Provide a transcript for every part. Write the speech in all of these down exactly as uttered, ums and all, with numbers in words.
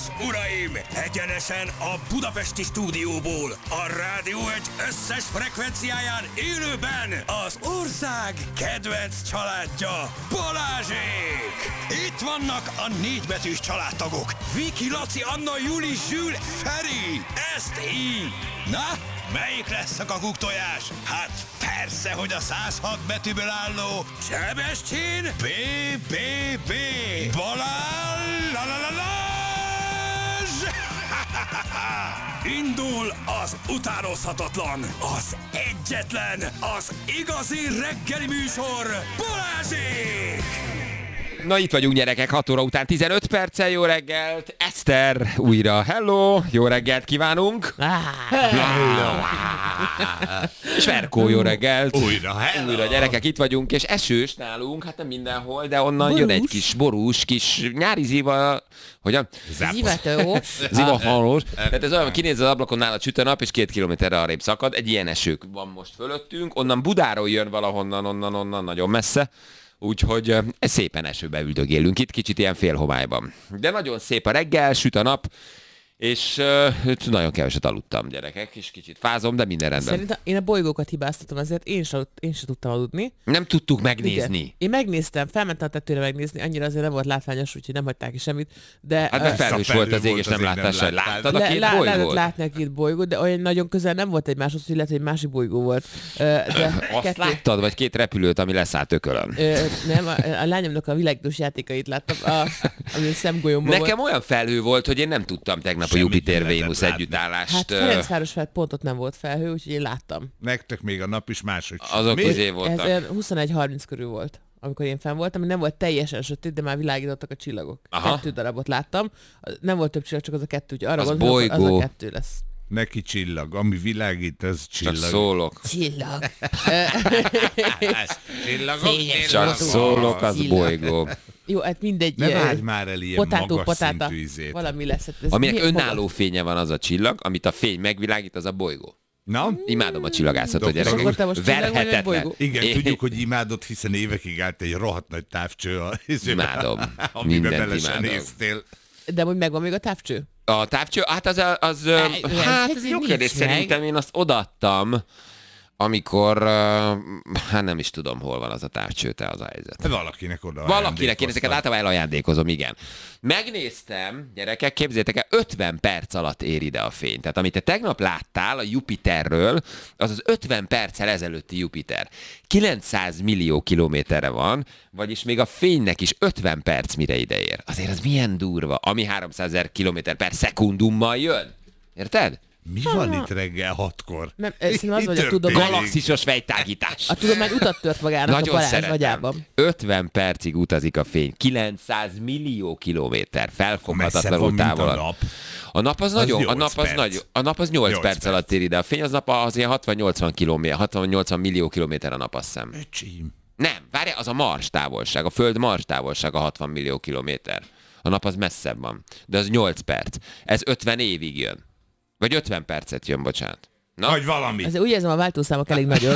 és uraim, egyenesen a budapesti stúdióból, a Rádió egy összes frekvenciáján élőben az ország kedvenc családja, Balázsék! Itt vannak a négybetűs családtagok, Viki, Laci, Anna, Juli, Zsül, Feri, ezt így! Na, melyik lesz a kakuktojás? Hát persze, hogy a száz hat betűből álló Sebestyén bé bé bé Balázs! La, la, la, la, indul az utánozhatatlan, az egyetlen, az igazi reggeli műsor, Balázsék! Na itt vagyunk, gyerekek, hat óra után tizenöt perccel, jó reggelt! Eszter újra, hello! Jó reggelt kívánunk! Hello! És Verkó, jó reggelt! Újra, hello! Újra, gyerekek, itt vagyunk, és esős nálunk, hát nem mindenhol, de onnan borús. Jön egy kis borús, kis nyári ziva... Hogyan? Zivató. Zivahalós. Tehát ez olyan, kinéz az ablakon, nálad süt a nap, és két kilométerre arrébb szakad. Egy ilyen esők van most fölöttünk. Onnan Budáról jön valahonnan, onnan, onnan, nagyon messze. Úgyhogy szépen esőbe üldögélünk itt, kicsit ilyen félhomályban. De nagyon szép a reggel, süt a nap, és uh, nagyon keveset aludtam, gyerekek, és kicsit fázom, de minden rendben. Szerintem én a bolygókat hibáztatom, ezért én sem én sem tudtam aludni. Nem tudtuk megnézni. Igen. Én megnéztem, felmentem a tetőre megnézni, annyira azért nem volt látványos, úgyhogy nem hagyták ki semmit. De, hát mert felhős felhő volt az ég, és nem láttál se. Láttad a két le, bolygót? Lehetett látni a két bolygót, de olyan nagyon közel nem volt egymáshoz, hogy lehet, hogy egy másik bolygó volt. De azt kettő... láttad, vagy két repülőt, ami leszállt ökölön? Ö, nem, a, a lányomnak a világos játékait láttam, a, ami szemgolyomban Nekem volt. olyan felhő volt, hogy én nem tudtam tegnap Semmit a Jupiter-Vénusz együttállást. Hát Ferencváros felett pont ott nem volt felhő, úgyhogy én láttam. Nektek még a nap is máshogy. Azok közé Ez voltak. olyan huszonegy harminc körül volt, amikor én fenn voltam, nem volt teljesen sötét, de már világítottak a csillagok. Aha. Kettő darabot láttam. Nem volt több csillag, csak az a kettő, úgyhogy arra Az gondolom, hogy bolygó. az a kettő lesz. Neki csillag, ami világít, az Csak csillag. szólok. Csillag. Csillagok, Fényes Csak voltunk. szólok, az Csillag. bolygó. Jó, hát mindegy. Ne ilyen várj már el ilyen potátó, magas potáta, szintű izét. valami lesz. Hát ez Aminek milyen önálló magas? fénye van, az a csillag, amit a fény megvilágít, az a bolygó. Na? Imádom a csillagászatot, Doktor, gyerekek. akkor te most csillag vagy, vagy Verhetetlen. bolygó? Igen, Én- tudjuk, hogy imádod, hiszen évekig állt egy rohadt nagy távcső, a, Imádom. amiben Mindent bele sem imádom. néztél. De hogy megvan még a távcső? A távcső, hát az, a- az, az ez hát ez azért jó nincs kérdés, meg. szerintem én azt odaadtam, amikor, uh, hát nem is tudom, hol van az a távcső, te az a helyzet. Valakinek oda Valakinek, én ezeket általában elajándékozom, igen. Megnéztem, gyerekek, képzeljétek el, ötven perc alatt ér ide a fény. Tehát amit te tegnap láttál a Jupiterről, az az ötven perccel ezelőtti Jupiter. kilencszáz millió kilométerre van, vagyis még a fénynek is ötven perc mire ide ér. Azért az milyen durva, ami háromszázezer kilométer per szekundummal jön. Érted? Mi van itt reggel hatkor? Nem, szerintem az, Mi hogy a történik? tudomány, Galaxisos fejtágítás. a tudomány utat tört magának Nagyon a Balázs szeretem. agyában. ötven percig utazik a fény, kilencszáz millió kilométer, Messze van, felfoghatatlanul mint a távol. nap. A nap az, nagyon, a nyolc nap az perc. nagy, a nap az nyolc, nyolc perc perc. alatt ér ide. A fény az nap az ilyen hatvan-nyolcvan kilométer, hatvan-nyolcvan millió kilométer a nap, azt hiszem. Öcsím. Nem, várjál, az a Mars távolság, a Föld Mars távolsága hatvan millió kilométer. A nap az messzebb van, de az nyolc perc. Ez ötven évig jön. Vagy ötven percet jön, bocsánat. Na, Vagy valami. Azért úgy érzem, a váltószámok elég nagyok.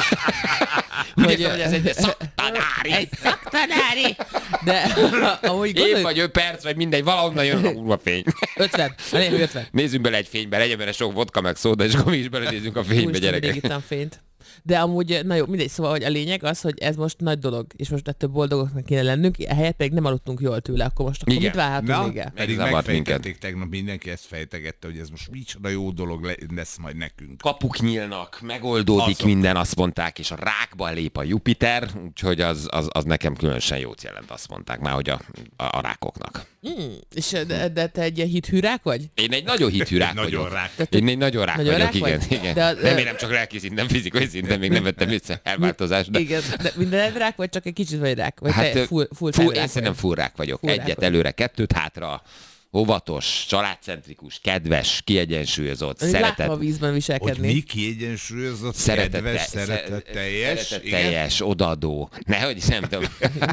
úgy érzem, hogy ez egy szaktanári. Egy szaktanári! De ahogy Év gondoljuk, vagy öt perc, vagy mindegy, valahonnan jön a kurva fény. ötven, elég, hogy ötven. Nézzünk bele egy fénybe, legyen bele sok vodka meg szóda, és akkor mi is belenézzünk a fénybe, Úristen, mindig gyerekek. ittam fényt. De amúgy, na jó, mindegy, szóval, hogy a lényeg az, hogy ez most nagy dolog, és most ettől boldogoknak kéne lennünk, ehelyett pedig nem aludtunk jól tőle, akkor most akkor Igen. mit várhatunk Na, még el? pedig Megzavart megfejtették tegnap, mindenki ezt fejtegette, hogy ez most micsoda jó dolog le- lesz majd nekünk. Kapuk nyílnak, megoldódik Azok. minden, azt mondták, és a rákba lép a Jupiter, úgyhogy az, az, az nekem különösen jót jelent, azt mondták már, hogy a, a, a rákoknak. Hmm, és de, de te egy ilyen hithűrák vagy? Én egy nagyon hithű rák Nagyon vagyok. rák. Én egy nagyon rák Nagyon vagyok, rák igen. vagy? igen. De a- nem, én nem csak lelki szinten, fizikai szinten, még nem vettem észre elváltozást. De... Igen, de minden rák vagy csak egy kicsit vagy rák? Vagy Hát, te full, full, full, time én rák szerintem vagy? full rák vagyok. Full rák Egyet vagy. előre, kettőt hátra, óvatos, családcentrikus, kedves, kiegyensúlyozott, Én szeretet. láttam a vízben Hogy viselkedni. mi kiegyensúlyozott, Szeretet, kedves, te- szeretetteljes. Szeretetteljes, odaadó. Nehogy is nem tudom.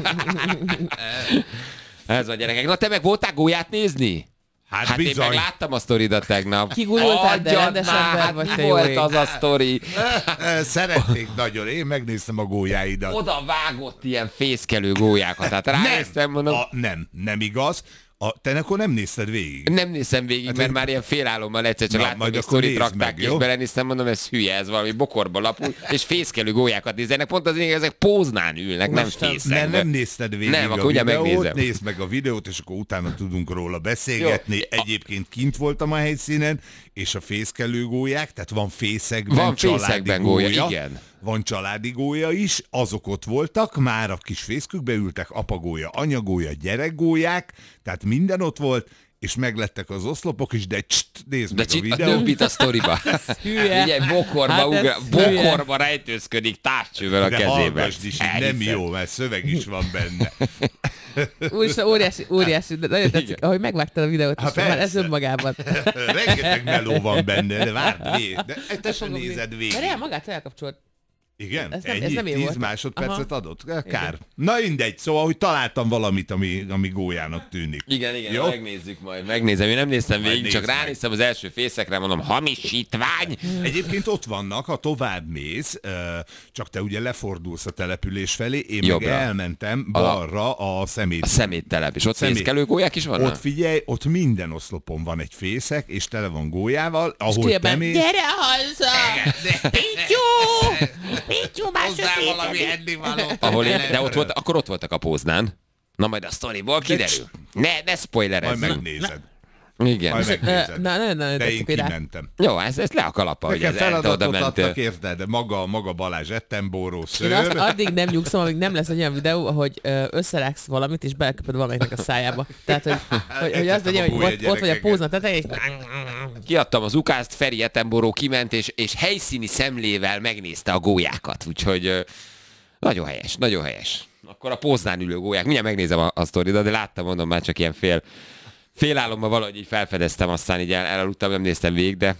Ez a gyerekek. Na te meg voltál gólyát nézni? Hát, Hát én bizony. meg láttam a sztoridat tegnap. Kigurultál, de Adjad rendes már, ember hát vagy, mi te jó volt ég. az a sztori? Szeretnék nagyon. Én megnéztem a gólyáidat. Oda vágott ilyen fészkelő gólyákat. Hát ránéztem, mondom. a, nem, nem igaz. A, te akkor nem nézted végig? Nem nézem végig, hát mert én... már ilyen félálommal egyszer csak Na, láttam, majd hogy akkor sztorit nézd rakták, meg, és jó? belenéztem, mondom, ez hülye, ez valami bokorba lapul, és fészkelő gólyákat néznek. Pont az lényeg, ezek póznán ülnek, nem fészekbe. Nem, nem nézted végig Nem, a akkor ugye videót, megnézem. nézd meg a videót, és akkor utána tudunk róla beszélgetni. Jó. Egyébként kint voltam a helyszínen, és a fészkelő gólyák, tehát van fészekben Van családi fészekben gólya, gólya, igen. Van családi gólya is, azok ott voltak, már a kis fészkükbe ültek, apagólya, anyagólya, gyerekgólyák, tehát minden ott volt, és meglettek az oszlopok is, de cst, nézd De meg a csit, a videót. többit a sztoriba. Hülye. Ugye bokorba, Hát ez ugra, hülye. bokorba rejtőzködik távcsővel a De kezében. hallgassd is, így nem jó, mert szöveg is van benne. Úristen, óriási, óriási, de nagyon tetszik, ahogy megvágtad a videót, Há, és már ez persze. önmagában. Rengeteg meló van benne, de várd végig. De te sem nézed végig. Mert el magát elkapcsolt. Igen? Ez nem- ez Ennyi? nem én tíz voltam. másodpercet Aha. adott? Kár. Na mindegy, szóval, hogy találtam valamit, ami, ami gólyának tűnik. Igen, igen, Jó? megnézzük majd. Megnézem, én nem néztem Majd végig, csak nézd meg. ránéztem az első fészekre, mondom, hamisítvány. Egyébként ott vannak, ha tovább mész, ö, csak te ugye lefordulsz a település felé, én Jobbra. meg elmentem balra a szemét. A szeméttelep, és ott Szemét. fészkelő gólyák is vannak? Ott figyelj, ott minden oszlopon van egy fészek, és tele van gólyával, ahol te Kiabál, mész. gyere haza! Pityú! Pityú, már sötétedik! ennivalót. Ahol én, de ott volt, akkor ott voltak a póznán. Na majd a sztoriból kiderül. Ne, ne Majd spoilerezzünk. megnézed. Igen. Majd megnézed. Na, nagyon, nagyon De én tetszik, hogy rá... kimentem. Jó, ez, ez le a kalapa, hogy Nekem ez el, te oda feladatot adtak, mentél. érted, maga, maga Balázs Ettenboró Én azt szőr. addig nem nyugszom, amíg nem lesz egy olyan videó, ahogy ö, összerágsz valamit, és beleköpöd valamelyiknek a szájába. Tehát, hogy, hogy, hogy az legyen, hogy Ettem a ott, ott vagy a gyerekeket. pózna tetején, és... Kiadtam az ukázt, Feri Ettenboró kiment, és, és helyszíni szemlével megnézte a gólyákat. Úgyhogy ö, nagyon helyes, nagyon helyes. Akkor a póznán ülő gólyák. Mindjárt megnézem a, a sztoridat, de láttam, mondom, már csak ilyen fél, félálomban valahogy így felfedeztem, aztán így el, elaludtam, nem néztem végig, de,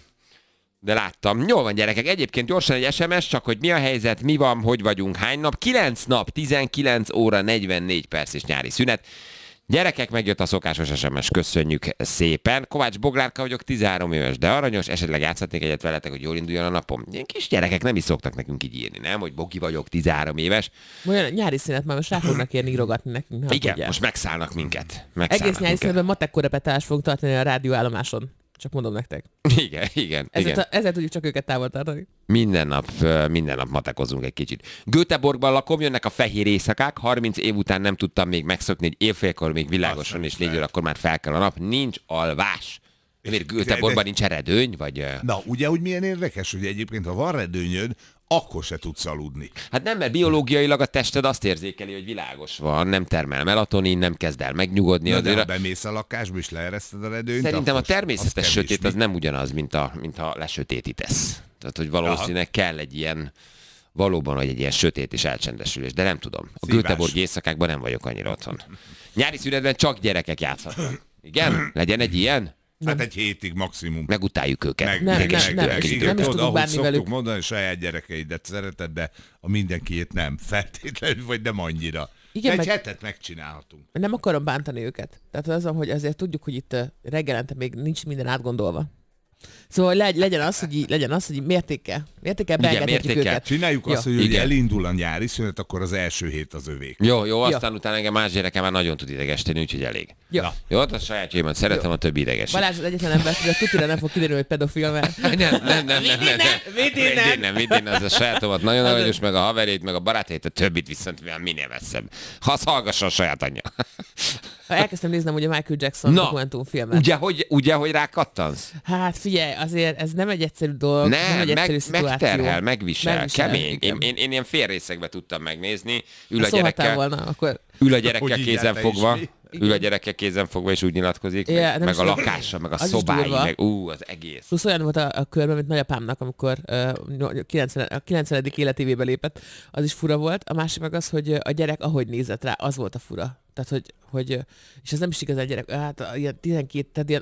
de láttam. Jól van, gyerekek, egyébként gyorsan egy es em es, csak hogy mi a helyzet, mi van, hogy vagyunk, hány nap? kilenc nap, tizenkilenc óra, negyvennégy perc és nyári szünet. Gyerekek, megjött a szokásos es em es, köszönjük szépen. Kovács Boglárka vagyok, tizenhárom éves, de aranyos, esetleg játszhatnék egyet veletek, hogy jól induljon a napom. Ilyen kis gyerekek nem is szoktak nekünk így írni, nem? Hogy Bogi vagyok, tizenhárom éves. Olyan nyári szünet már most rá fognak érni írogatni nekünk. ha Igen, tudják. most megszállnak minket. Megszállnak Egész nyári minket. szünetben matek korrepetálást fogunk tartani a rádióállomáson. Csak mondom nektek. Igen, igen, Ezzel, igen. ezzel tudjuk csak őket távol tartani. Minden nap, ö, minden nap matekozunk egy kicsit. Göteborgban lakom, jönnek a fehér éjszakák, harminc év után nem tudtam még megszokni, hogy évfélkor még világosan és négy óra, akkor már fel kell a nap, nincs alvás. Miért Göteborgban nincs redőny, vagy... ö, Na, ugye, hogy milyen érdekes, hogy egyébként, ha van redőnyöd, akkor se tudsz aludni. Hát nem, mert biológiailag a tested azt érzékeli, hogy világos van, nem termel melatonin, nem kezd el megnyugodni. Na, de azért ha a- bemész a lakásba, és leereszted a redőnyt, Szerintem a akkor természetes az sötét kevésbé. az nem ugyanaz, mint, a, mint ha lesötétítesz. Tehát, hogy valószínűleg kell egy ilyen, valóban, hogy egy ilyen sötét és elcsendesülés, de nem tudom. A Szívás. Göteborgi éjszakákban nem vagyok annyira otthon. Nyári szünetben csak gyerekek játszhatnak. Igen? Legyen egy ilyen? Hát egy hétig maximum. Megutáljuk őket. Meg, Nem, meg, nem, meg, nem, meg, nem igen, is tudod, tudunk ahogy bánni szoktuk velük. mondani, saját gyerekeidet szereted, de a mindenkiét nem. Feltétlenül, vagy nem annyira. Igen, egy meg- hetet megcsinálhatunk. Nem akarom bántani őket. Tehát az, hogy azért tudjuk, hogy itt ö, reggelente még nincs minden átgondolva. Szóval legy, legyen az, hogy így, legyen az, hogy így mértékkel. Mértékkel Igen, beengedhetjük mértékkel. őket. Csináljuk Jó. azt, hogy ugye Igen. elindul a nyári szünet, akkor az első hét az övék. Jó, jó, aztán utána engem más gyereke már nagyon tud idegesíteni, úgyhogy elég. Jó. Na. Jó, hát a sajátjaimat szeretem, a többi idegesít. Balázs az egyetlen ember, hogy a tutira nem fog kiderülni, hogy pedofil, mert... Nem, nem, nem, nem, nem, nem. Mit innen? Mit innen, mit innen, az a sajátomat nagyon aranyos, meg a haverét, meg a barátét, a többit viszont minél messzebb. Ha az hallgassa a saját anyja. Ha elkezdtem néznem ugye Michael Jackson Na, dokumentumfilmet. ugye, hogy, ugye, hogy rákattansz? Hát figyelj, azért ez nem egy egyszerű dolog, nem, Nem, egy egyszerű meg, szituáció. megterhel, megvisel, Megvisel, kemény. Én, igen. én, én ilyen félrészekbe tudtam megnézni, ül a Szólhattál gyerekkel, volna, akkor... ül a gyerekkel Hogy így kézen jártál is fogva, mi? ül a gyerekkel kézen fogva, és úgy nyilatkozik, Ja, meg, nem meg is a tudom. lakása, meg a Az is szobái, durva. meg ú, az egész. Plusz olyan volt a, a körben, mint nagyapámnak, amikor uh, kilencven, a kilencvenedik életévébe lépett, az is fura volt. A másik meg az, hogy a gyerek ahogy nézett rá, az volt a fura. Tehát, hogy, hogy és ez nem is igazán gyerek, hát ilyen tizenkét, tehát ilyen olyan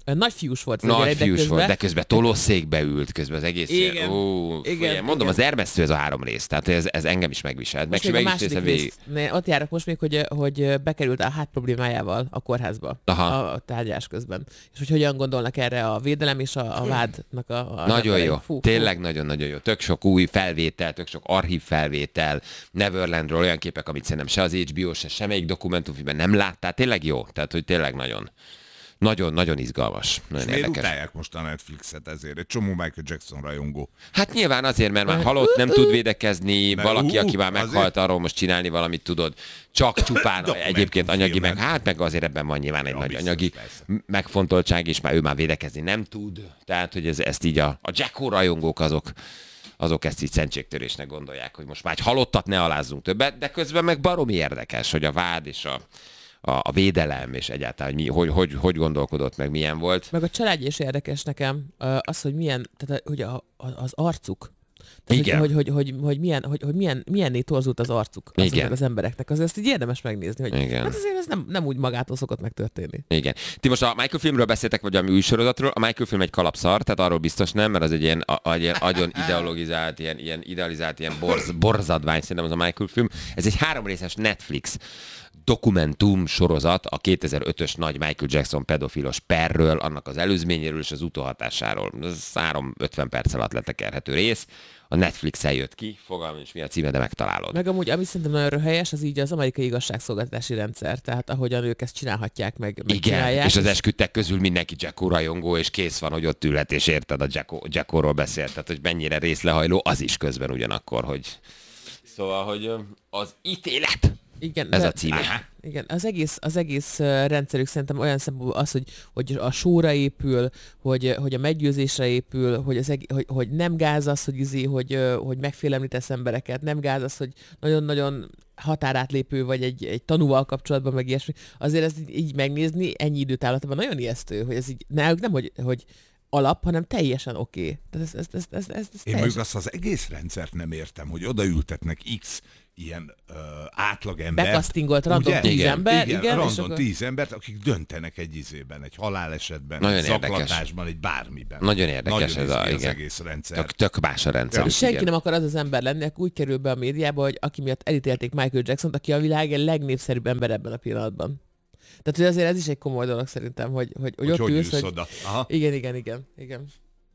Nagy fiús volt. Az Nagy gyerek, fiús közben... volt, de közben tolószékbe ült, közben az egész Igen, ilyen, ó, igen, igen, mondom, igen. az Ermesztő ez a három rész, tehát ez, ez engem is megviselt. Meg, Most még a meg is második néztem végig. rész, ott járok most még, hogy, hogy bekerült a hát problémájával a kórházba Aha. a, a tárgyás közben. És hogy hogyan gondolnak erre a védelem és a, a vádnak a... a Nagyon jó, fú, tényleg nagyon-nagyon jó. Tök sok új felvétel, tök sok archív felvétel, Neverlandről olyan képek, amit szerintem se az há bé o, se semmelyik dokumentumfilmben nem láttál, tényleg jó, tehát hogy tényleg nagyon, nagyon-nagyon izgalmas, nagyon És miért érdekes. utálják most a Netflixet ezért? Egy csomó Michael Jackson rajongó. Hát nyilván azért, mert már halott, nem tud védekezni, Mert valaki, ú, aki már azért- meghalt, arról most csinálni valamit tudod. Csak csupán egyébként anyagi meg, hát meg azért ebben van nyilván egy Ja, nagy biztos, anyagi persze. megfontoltság, és már ő már védekezni nem tud. Tehát, hogy ez, ezt így a, a Jacko rajongók azok, azok ezt így szentségtörésnek gondolják, hogy most már egy halottat ne alázzunk többet, de közben meg baromi érdekes, hogy a vád és a, a, a védelem, és egyáltalán, hogy, mi, hogy, hogy, hogy gondolkodott, meg milyen volt. Meg a családja is érdekes nekem, az, hogy milyen, tehát hogy a, a, az arcuk. Tehát, Igen. Hogy, hogy, hogy, hogy, hogy, milyen, hogy, hogy milyen, milyenné torzult az arcuk azoknak Igen. az embereknek. Azért ezt így érdemes megnézni, hogy Igen. hát azért ez nem, nem úgy magától szokott megtörténni. Igen. Ti most a Michael filmről beszéltek, vagy a új sorozatról. A Michael film egy kalapszar, tehát arról biztos nem, mert az egy ilyen, a, a, ilyen agyon ideologizált, ilyen, ilyen idealizált, ilyen borz, borzadvány, szerintem az a Michael film. Ez egy háromrészes Netflix dokumentum sorozat a kétezer-ötös nagy Michael Jackson pedofilos perről, annak az előzményéről és az utóhatásáról. Ez három ötven perc alatt letekerhető rész. A Netflixen jött ki, fogalmam is mi a címe, de megtalálod. Meg amúgy, ami szerintem nagyon helyes, az így az amerikai igazságszolgáltatási rendszer. Tehát ahogyan ők ezt csinálhatják, meg, meg Igen, csinálják. és az esküdtek közül mindenki Jacko rajongó, és kész van, hogy ott ülhet, és érted, a Jacko, Jackoról beszélt, tehát hogy mennyire részlehajló, az is közben ugyanakkor, hogy... Szóval, hogy ö, az ítélet, Igen, ez de- a címe. Igen, az egész, az egész uh, rendszerük szerintem olyan szempontból az, hogy, hogy a sóra épül, hogy, hogy a meggyőzésre épül, hogy, az eg- hogy, hogy nem gáz az, hogy, izé, hogy, uh, hogy megfélemlítesz embereket, nem gáz az, hogy nagyon-nagyon határátlépő vagy egy, egy tanúval kapcsolatban, meg ilyesmi. Azért ezt így, így megnézni ennyi időtávlatban nagyon ijesztő, hogy ez így náluk nem, hogy, hogy alap, hanem teljesen oké. Okay. Tehát ez, ez, ez, ez, ez, ez Én teljesen... még azt az egész rendszert nem értem, hogy odaültetnek X ilyen uh, átlagember. Bekasztingolt random tíz igen, ember, igen, igen, és random akkor- tíz embert, akik döntenek egy izében, egy halálesetben, Nagyon egy érdekes. zaklatásban, egy bármiben. Nagyon érdekes Nagyon ez a- izgi az igen. egész rendszer. Tök, tök más a rendszer. Ja. is, Senki igen. nem akar az az ember lenni, aki úgy kerül be a médiába, hogy aki miatt elítélték Michael Jackson-t, aki a világ legnépszerűbb ember ebben a pillanatban. Tehát, hogy azért ez is egy komoly dolog szerintem, hogy, hogy, hogy, Hogy ott hogy ülsz, ülsz hogy... oda. Aha. Igen, igen, igen, igen.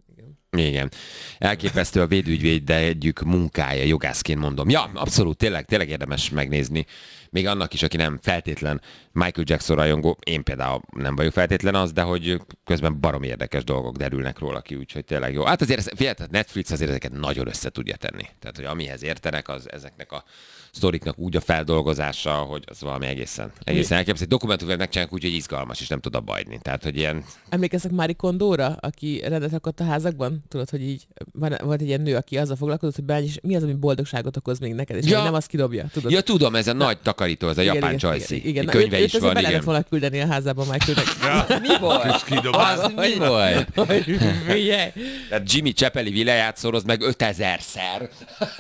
Igen. Elképesztő a védügyvédjük munkája, jogászként mondom. Ja, abszolút, tényleg, tényleg érdemes megnézni. Még annak is, aki nem feltétlen Michael Jackson rajongó, én például nem vagyok feltétlen az, de hogy közben baromi érdekes dolgok derülnek róla ki, úgyhogy tényleg jó. Hát azért, figyelj, Netflix azért ezeket nagyon össze tudja tenni. Tehát, hogy amihez értenek, az ezeknek a sztoriknak úgy a feldolgozása, hogy az valami egészen, egészen elképesztő. Egy dokumentumfilmet megcsinálják úgy, hogy izgalmas, és nem tud abba hagyni. Tehát, hogy ilyen... Emlékeztek Marie Kondóra, aki rendet rakott a házakban? Tudod, hogy így van, volt egy ilyen nő, aki azzal foglalkozott, hogy beállj, és mi az, ami boldogságot okoz még neked, és Ja. ja. nem azt kidobja. Tudod? Ja, tudom, ez a nagy takarító, ez a Igen, japán igen, csajszi. igen, igen. Na, Könyve őt, is őt van, bele igen. lehet volna küldeni a házába Michaelnek. Mi volt? kidobálsz. Az mi volt? Hogy figyelj! Tehát Jimmy Chappelli villáját szoroz meg ötezerszer.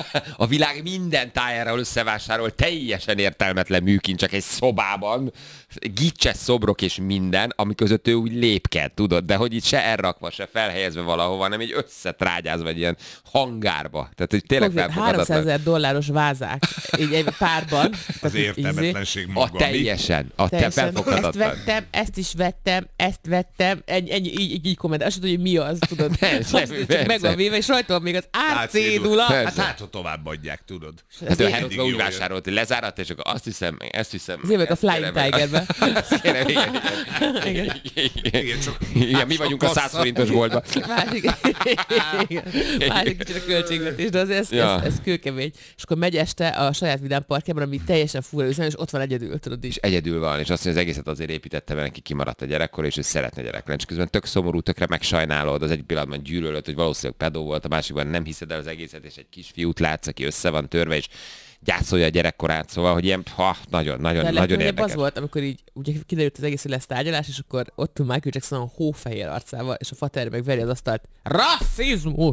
A világ minden tájáról összevásárol teljesen értelmetlen műkincsek egy szobában. Gicses szobrok és minden, ami között ő úgy lépked, tudod, de hogy itt se elrakva, se felhelyezve valahova, hanem így összetrágyázva egy ilyen hangárba. Tehát, hogy tényleg felfoghatatlan. háromszázezer dolláros vázák, így egy párban. Az Tehát így- értelmetlenség A maga. mi? teljesen, a te Teljesen. Ezt felfoghatatlan. vettem, ezt is vettem, ezt vettem, ennyi, ennyi így, így, így komment. Azt tudod, hogy mi az, tudod. Persze, Azt csak persze. meg van véve, és rajta van még az Átcédula. átcédula. Hát hát, ha továbbadják, tudod. Hát ő Ez Herodba mindig úgy jó jön. vásárolt, hogy lezárat, és akkor azt hiszem, ezt hiszem. Azért vagyok a ezt Flying kérem, Tigerbe. Azt kérem, igen, igen. Igen, Igen, csak igen, mi vagyunk a száz forintos boltban. Másik, igen. Másik kicsit a költségvetés, de azért ez, Ja. ez, ez kőkemény. És akkor megy este a saját vidám parkjában, ami teljesen fura üzem, és ott van egyedül, tudod És is. egyedül van, és azt mondja, az egészet azért építette, mert neki kimaradt a gyerekkor, és ő szeretne gyerek lenni. És közben tök szomorú, tökre megsajnálod, az egy pillanatban gyűlölöd, hogy valószínűleg pedó volt, a másikban nem hiszed el az egészet, és egy kisfiút látsz, aki össze van törve, és gyászolja a gyerekkorát, szóval, hogy ilyen, ha, nagyon, nagyon, De a nagyon legkönnyebb érdekes. az volt, amikor így ugye kiderült az egész, hogy lesz tárgyalás, és akkor ott ül Michael Jackson a hófehér arcával, és a fater meg veri az asztalt. Rasszizmus!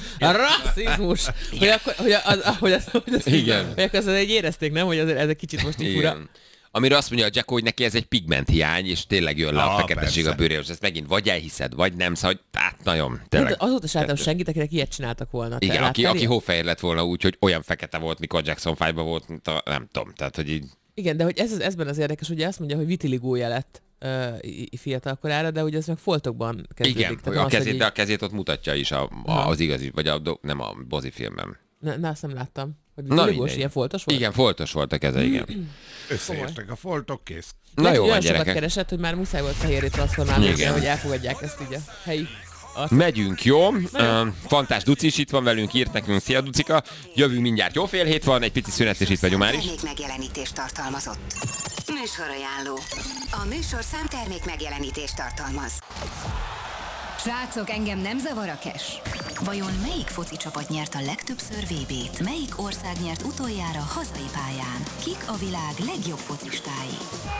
Rasszizmus! Hogy akkor, hogy az, hogy az, hogy az, Igen. hogy akkor azt így érezték, nem? Hogy azért ez egy kicsit most így fura. Igen. amiről azt mondja a Jacko, hogy neki ez egy pigment hiány, és tényleg jön le a Ah, feketesség a persze. bőréről, és ezt megint vagy elhiszed, vagy nem, szóval hát nagyon, De tényleg. azóta se láttam senkit, akinek ilyet csináltak volna. Te Igen, aki, láttál aki ilyet? hófehér lett volna úgy, hogy olyan fekete volt, mikor Jackson five-ban volt, mint a, nem tudom, tehát, hogy így... Igen, de hogy ez, ezben az érdekes, ugye azt mondja, hogy vitiligója lett uh, fiatal korára, de ugye ez meg foltokban kezdődik. Igen, Tehát a az, kezét, hogy de a kezét ott mutatja is a, a, Aha. az igazi, vagy a, do- nem a Bozi filmben. Ne, na, azt nem láttam. Hogy Na vitiligós, mindegy. ilyen foltos volt? Igen, foltos volt a keze, igen. Összeértek a foltok, kész. Na Lehet, jó hogy van, olyan sokat gyerekek. keresett, hogy már muszáj volt fehérre transformálni, Igen. hogy elfogadják ezt így a helyi. Azt. Megyünk, jó? Uh, Fantás Duci is itt van velünk, írt nekünk, szia Ducika. Jövünk mindjárt, jó fél hét van, egy pici szünet, és itt vagyunk már is. Termék megjelenítést tartalmazott. Műsorajánló. A műsorszám termék megjelenítést tartalmaz. Srácok, engem nem zavar a cash. Vajon melyik foci csapat nyert a legtöbbször vé bét? Melyik ország nyert utoljára hazai pályán? Kik a világ legjobb focistái?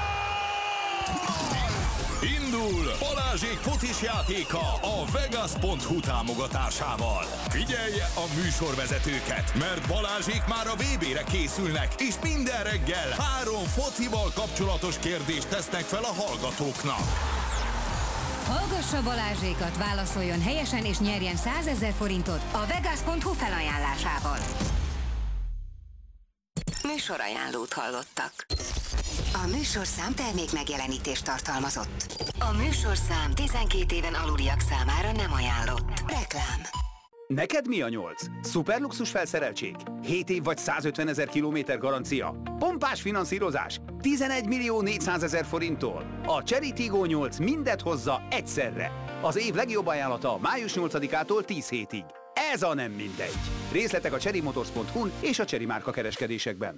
Indul Balázsék focis játéka a Vegas pont hu támogatásával. Figyelje a műsorvezetőket, mert Balázsék már a vé bére készülnek, és minden reggel három focival kapcsolatos kérdést tesznek fel a hallgatóknak. Hallgassa Balázsékat, válaszoljon helyesen és nyerjen százezer forintot a Vegas pont hu felajánlásával. Műsorajánlót hallottak. A műsorszám termék megjelenítést tartalmazott. A műsorszám tizenkét éven aluliak számára nem ajánlott. Reklám. Neked mi a nyolc? Szuperluxus felszereltség? hét év vagy százötven ezer kilométer garancia? Pompás finanszírozás? tizenegy millió négyszázezer forinttól? A Cherry Tiggo nyolc mindet hozza egyszerre. Az év legjobb ajánlata május nyolcadikától tíz hétig. Ez a nem mindegy. Részletek a cherrymotors pont hu-n és a Cherry márka kereskedésekben.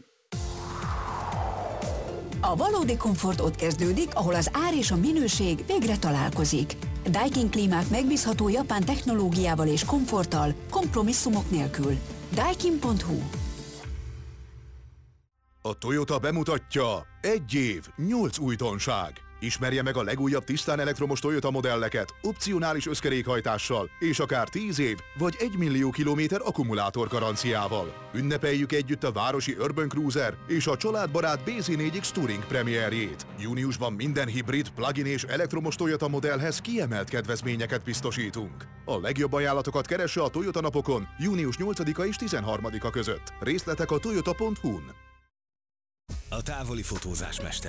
A valódi komfort ott kezdődik, ahol az ár és a minőség végre találkozik. Daikin klímák megbízható japán technológiával és komforttal, kompromisszumok nélkül. Daikin pont hu. A Toyota bemutatja egy év, nyolc újdonság. Ismerje meg a legújabb tisztán elektromos Toyota modelleket, opcionális összkerékhajtással, és akár tíz év vagy egy millió kilométer akkumulátor garanciával. Ünnepeljük együtt a városi Urban Cruiser és a családbarát bé zé négy X Touring premierjét. Júniusban minden hibrid, plug-in és elektromos Toyota modellhez kiemelt kedvezményeket biztosítunk. A legjobb ajánlatokat keresse a Toyota napokon június nyolcadika és tizenharmadika között. Részletek a toyota pont hu-n. A távoli fotózás mestere.